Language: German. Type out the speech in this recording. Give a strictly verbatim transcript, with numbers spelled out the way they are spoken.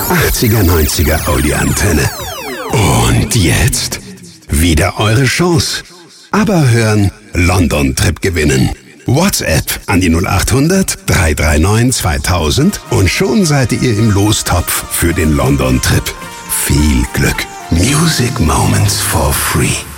achtziger, neunziger Audioantenne. Und jetzt wieder eure Chance. Aber hören, London-Trip gewinnen. WhatsApp an die null acht hundert, drei drei neun, zweitausend und schon seid ihr im Lostopf für den London-Trip. Viel Glück. Music Moments for free.